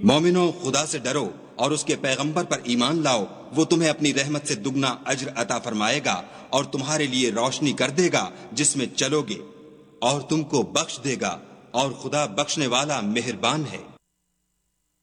मोमिनो, खुदा से डरो और उसके पैगंबर पर ईमान लाओ, वो तुम्हें अपनी रहमत से दुगना अज्र अता फरमाएगा और तुम्हारे लिए रोशनी कर देगा जिसमें चलोगे, और तुमको बख्श देगा, और खुदा बख्शने वाला मेहरबान है।